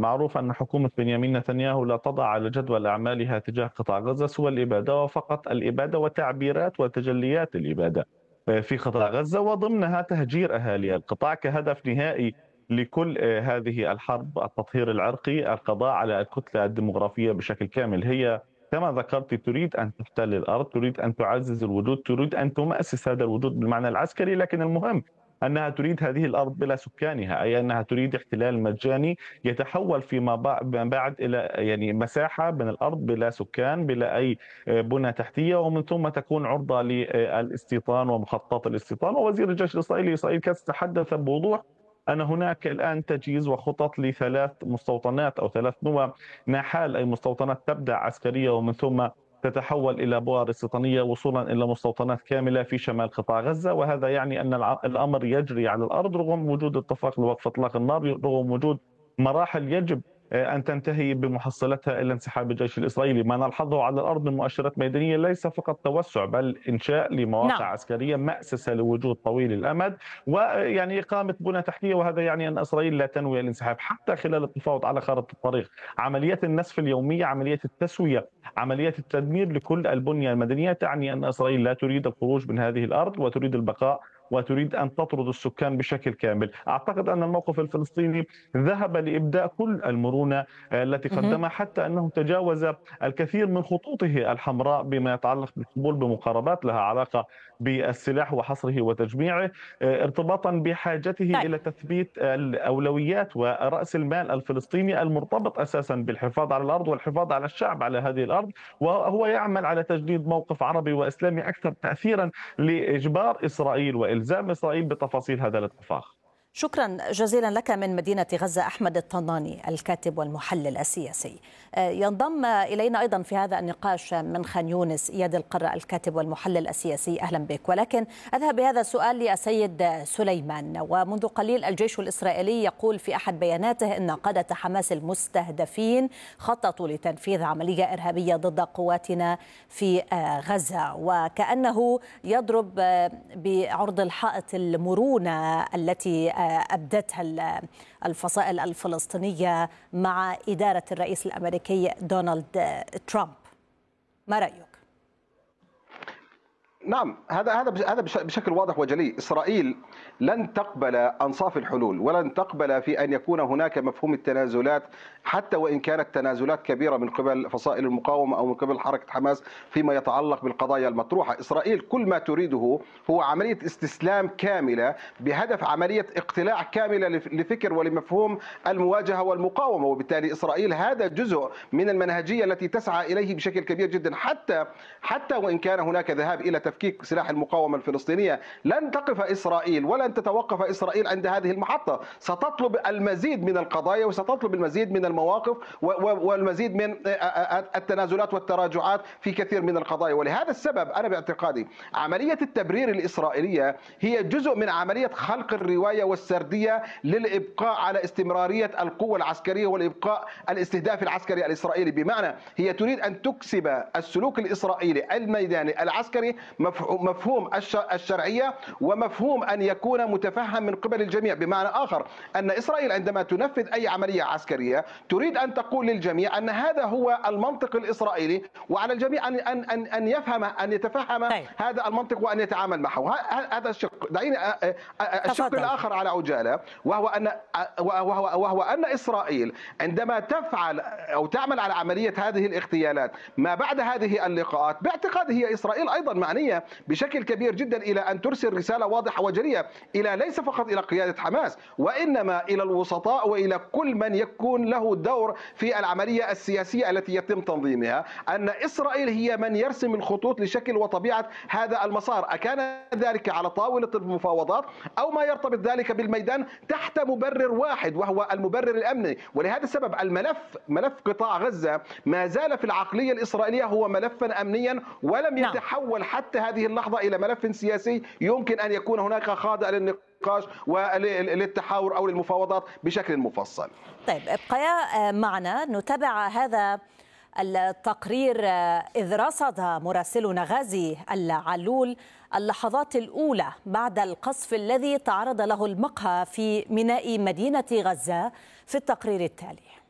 معروف أن حكومة بنيامين نتنياهو لا تضع على جدول أعمالها تجاه قطاع غزة سوى الإبادة، وفقط الإبادة وتعبيرات وتجليات الإبادة في قطاع غزة، وضمنها تهجير أهالي القطاع كهدف نهائي لكل هذه الحرب: التطهير العرقي، القضاء على الكتلة الديمغرافية بشكل كامل. هي كما ذكرت تريد أن تحتل الأرض، تريد أن تعزز الوجود، تريد أن تمأسس هذا الوجود بالمعنى العسكري، لكن المهم أنها تريد هذه الأرض بلا سكانها، أي أنها تريد احتلال مجاني يتحول فيما بعد إلى يعني مساحة من الأرض بلا سكان، بلا أي بنى تحتية، ومن ثم تكون عرضة للاستيطان ومخططات الاستيطان. ووزير الجيش الإسرائيلي إسرائيل كاتس تحدث بوضوح أن هناك الآن تجهيز وخطط لثلاث مستوطنات أو ثلاث نوى ناحال، أي مستوطنات تبدأ عسكرية ومن ثم تتحول إلى بؤر استيطانية وصولا إلى مستوطنات كاملة في شمال قطاع غزة. وهذا يعني أن الأمر يجري على الأرض رغم وجود اتفاق لوقف إطلاق النار، رغم وجود مراحل يجب أن تنتهي بمحصلتها إلى انسحاب الجيش الإسرائيلي. ما نلحظه على الأرض من مؤشرات ميدانية ليس فقط توسع، بل إنشاء لمواقع نعم. عسكرية مأسسة لوجود طويل الأمد، ويعني إقامة بنى تحتية. وهذا يعني أن إسرائيل لا تنوي الانسحاب حتى خلال التفاوض على خارطة الطريق. عمليات النسف اليومية، عمليات التسوية، عمليات التدمير لكل البنية المدنية تعني أن إسرائيل لا تريد الخروج من هذه الأرض وتريد البقاء وتريد أن تطرد السكان بشكل كامل. أعتقد أن الموقف الفلسطيني ذهب لإبداء كل المرونة التي قدمها، حتى أنه تجاوز الكثير من خطوطه الحمراء بما يتعلق بالقبول بمقاربات لها علاقة بالسلاح وحصره وتجميعه، ارتباطا بحاجته طيب. إلى تثبيت الأولويات ورأس المال الفلسطيني المرتبط أساسا بالحفاظ على الأرض والحفاظ على الشعب على هذه الأرض. وهو يعمل على تجديد موقف عربي وإسلامي أكثر تأثيرا لإجبار إسرائيل وإلزام إسرائيل بتفاصيل هذا الاتفاق. شكرا جزيلا لك من مدينة غزة أحمد الطناني الكاتب والمحلل السياسي. ينضم إلينا أيضا في هذا النقاش من خان يونس إياد القرة الكاتب والمحلل السياسي. أهلا بك. ولكن أذهب بهذا السؤال للسيد سليمان. ومنذ قليل الجيش الإسرائيلي يقول في أحد بياناته أن قادة حماس المستهدفين خططوا لتنفيذ عملية إرهابية ضد قواتنا في غزة، وكأنه يضرب بعرض الحائط المرونة التي أبدتها الفصائل الفلسطينية مع إدارة الرئيس الأمريكي دونالد ترامب. ما رأيك؟ نعم، هذا بشكل واضح وجلي. إسرائيل لن تقبل أنصاف الحلول ولن تقبل في أن يكون هناك مفهوم التنازلات، حتى وإن كانت تنازلات كبيرة من قبل فصائل المقاومة أو من قبل حركة حماس فيما يتعلق بالقضايا المطروحة. إسرائيل كل ما تريده هو عملية استسلام كاملة بهدف عملية اقتلاع كاملة لفكر ولمفهوم المواجهة والمقاومة، وبالتالي إسرائيل هذا جزء من المنهجية التي تسعى إليه بشكل كبير جدا. حتى وإن كان هناك ذهاب إلى تفكيك سلاح المقاومة الفلسطينية، لن تقف إسرائيل ولن تتوقف إسرائيل عند هذه المحطة. ستطلب المزيد من القضايا وستطلب المزيد من المواقف والمزيد من التنازلات والتراجعات في كثير من القضايا. ولهذا السبب أنا باعتقادي عملية التبرير الإسرائيلية هي جزء من عملية خلق الرواية والسردية للإبقاء على استمرارية القوة العسكرية والإبقاء الاستهداف العسكري الإسرائيلي. بمعنى هي تريد أن تكسب السلوك الإسرائيلي الميداني العسكري مفهوم الشرعية ومفهوم أن يكون متفهم من قبل الجميع. بمعنى آخر أن إسرائيل عندما تنفذ أي عملية عسكرية تريد أن تقول للجميع أن هذا هو المنطق الإسرائيلي، وعلى الجميع أن يفهم أن يتفهم هذا المنطق وأن يتعامل معه. هذا الشق. دعيني الشق الآخر على عجالة، وهو أن إسرائيل عندما تفعل أو تعمل على عملية هذه الاغتيالات ما بعد هذه اللقاءات، باعتقادي هي إسرائيل أيضا معنية بشكل كبير جدا إلى أن ترسل رسالة واضحة وجلية ليس فقط إلى قيادة حماس، وإنما إلى الوسطاء وإلى كل من يكون له دور في العملية السياسية التي يتم تنظيمها، أن إسرائيل هي من يرسم الخطوط لشكل وطبيعة هذا المسار، أكان ذلك على طاولة المفاوضات أو ما يرتبط ذلك بالميدان تحت مبرر واحد وهو المبرر الأمني. ولهذا السبب ملف قطاع غزة ما زال في العقلية الإسرائيلية هو ملفا أمنيا ولم يتحول حتى هذه اللحظة إلى ملف سياسي يمكن أن يكون هناك خاضع للنقاش وللتحاور أو للمفاوضات بشكل مفصل. طيب ابقيا معنا نتابع هذا التقرير، إذ رصد مراسلنا غازي العلول اللحظات الأولى بعد القصف الذي تعرض له المقهى في ميناء مدينة غزة في التقرير التالي.